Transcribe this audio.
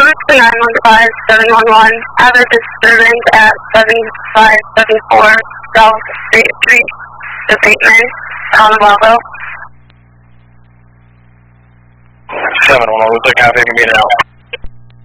over to 915-711. I have a disturbance at 7574 South State Street, the Bateman, Colorado. 711, looks like I have him meeting out.